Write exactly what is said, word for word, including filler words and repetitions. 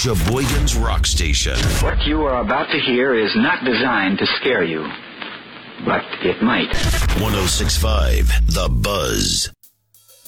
Sheboygan's Rock Station. What you are about to hear is not designed to scare you, but it might. one oh six point five The Buzz.